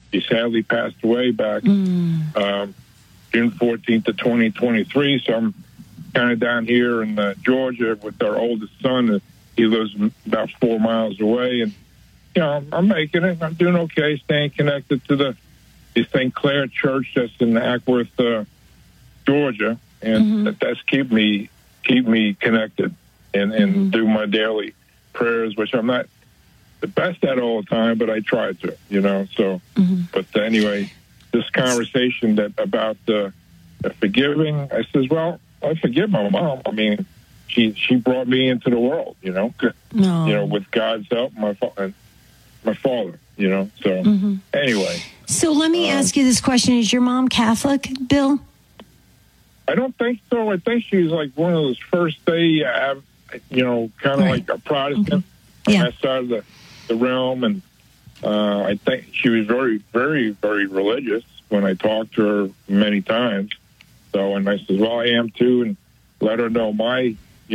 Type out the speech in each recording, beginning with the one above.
She sadly passed away back June 14th of 2023. So I'm kind of down here in Georgia with our oldest son. He lives about 4 miles away, and I'm making it. I'm doing okay, staying connected to the St. Clair Church that's in Ackworth, Georgia, and that's keep me connected and do my daily prayers, which I'm not the best at all the time, but I try to, So, but anyway, this conversation about the forgiving, I says, well, I forgive my mom. I mean, she brought me into the world, with God's help, my father, So anyway. So let me ask you this question: is your mom Catholic, Bill? I don't think so. I think she's like one of those first day, kind of like a Protestant on that side of the realm. And I think she was very, very, very religious when I talked to her many times. So, and I said, well, I am too, and let her know my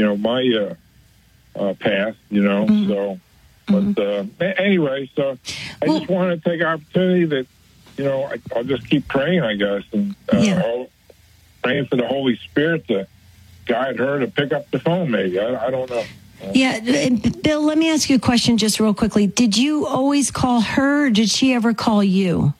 path, so. But anyway, so I just wanted to take an opportunity that, I'll just keep praying, I guess, and praying for the Holy Spirit to guide her to pick up the phone, maybe. I don't know. Yeah, Bill, let me ask you a question just real quickly. Did you always call her, or did she ever call you?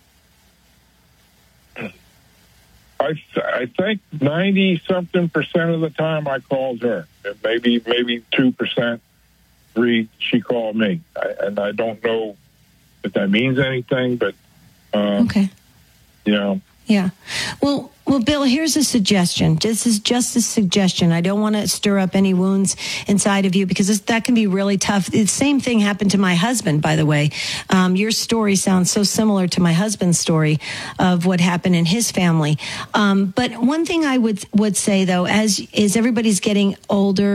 I think 90-something% of the time I called her. Maybe 2%, 3% she called me. And I don't know if that means anything, but okay. Yeah. Well, Bill, here's a suggestion. This is just a suggestion. I don't want to stir up any wounds inside of you because that can be really tough. The same thing happened to my husband, by the way. Your story sounds so similar to my husband's story of what happened in his family. But one thing I would say, though, as everybody's getting older,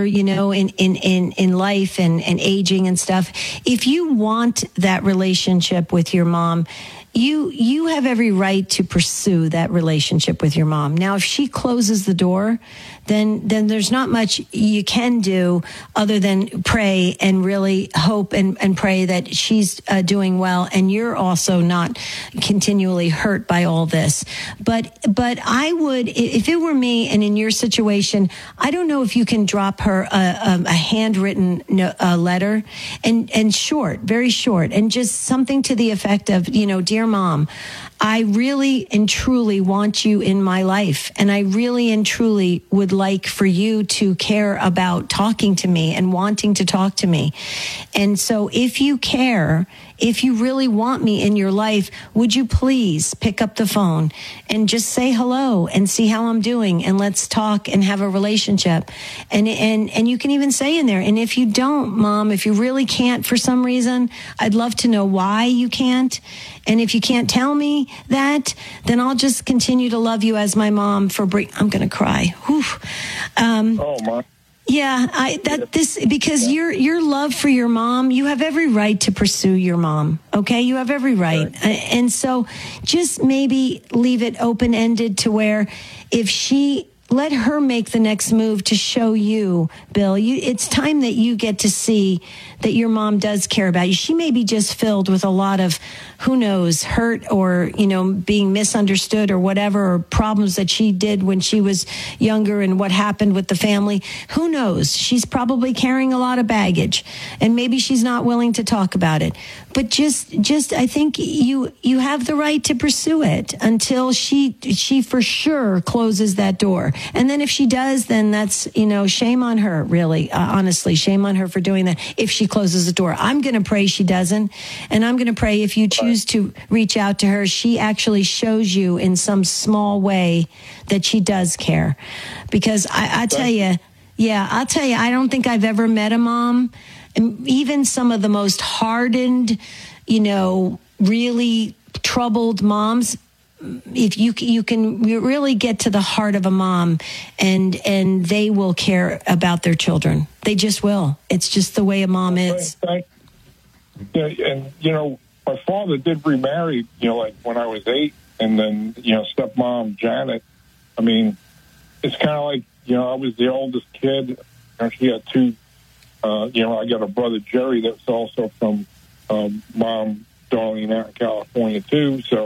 in life and aging and stuff, if you want that relationship with your mom, you have every right to pursue that relationship with your mom. Now, if she closes the door, then there's not much you can do other than pray and really hope and pray that she's doing well, and you're also not continually hurt by all this. But I would, if it were me and in your situation, I don't know if you can drop her a handwritten letter and short, very short, and just something to the effect of, dear Mom, I really and truly want you in my life, and I really and truly would like for you to care about talking to me and wanting to talk to me. And so if you care, if you really want me in your life, would you please pick up the phone and just say hello and see how I'm doing, and let's talk and have a relationship. And you can even say in there, and if you don't, Mom, if you really can't for some reason, I'd love to know why you can't. And if you can't tell me that, then I'll just continue to love you as my mom I'm going to cry. Whew. Oh, my. Yeah, because your love for your mom, you have every right to pursue your mom. Okay, you have every right, and so just maybe leave it open-ended to where if let her make the next move to show you, Bill, it's time that you get to see that your mom does care about you. She may be just filled with a lot of, who knows, hurt or, being misunderstood or whatever, or problems that she did when she was younger and what happened with the family. Who knows? She's probably carrying a lot of baggage, and maybe she's not willing to talk about it. But just I think you have the right to pursue it until she for sure closes that door. And then if she does, then that's, shame on her, really. Honestly, shame on her for doing that. If she closes the door, I'm going to pray she doesn't. And I'm going to pray if you choose to reach out to her, she actually shows you in some small way that she does care. Because I tell you, I don't think I've ever met a mom, and even some of the most hardened, really troubled moms, if you can really get to the heart of a mom, and they will care about their children. They just will. It's just the way a mom is. And, my father did remarry, like when I was 8, and then, stepmom Janet. I mean, it's kind of like, I was the oldest kid. She had 2, I got a brother, Jerry, that's also from Mom Darlene out in California, too. So